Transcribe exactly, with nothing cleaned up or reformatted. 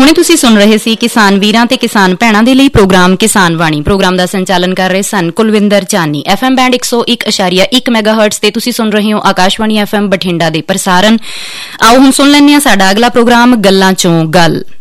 ਹੁਣੇ ਤੁਸੀਂ ਸੁਣ ਰਹੇ ਸੀ ਕਿਸਾਨ ਵੀਰਾਂ ਤੇ ਕਿਸਾਨ ਭੈਣਾਂ ਦੇ ਲਈ ਪ੍ਰੋਗਰਾਮ ਕਿਸਾਨ ਵਾਣੀ। ਪ੍ਰੋਗਰਾਮ ਦਾ ਸੰਚਾਲਨ ਕਰ ਰਹੇ ਸਨ ਕੁਲਵਿੰਦਰ ਚਾਨੀ। ਐਫ ਐਮ ਬੈਂਡ ਇੱਕ ਸੌ ਇੱਕ ਅਸ਼ਾਰੀਆ ਇੱਕ ਮੈਗਾਹਰਟਜ਼ ਤੇ ਤੁਸੀਂ ਸੁਣ ਰਹੇ ਹੋ ਆਕਾਸ਼ਵਾਣੀ ਐਫ ਐਮ ਬਠਿੰਡਾ ਦੇ ਪ੍ਰਸਾਰਨ। ਆਓ ਹੁਣ ਸੁਣ ਲੈਂਦੇ ਹਾਂ ਸਾਡਾ ਅਗਲਾ ਪ੍ਰੋਗਰਾਮ ਗੱਲਾਂ ਚੋਂ ਗੱਲ।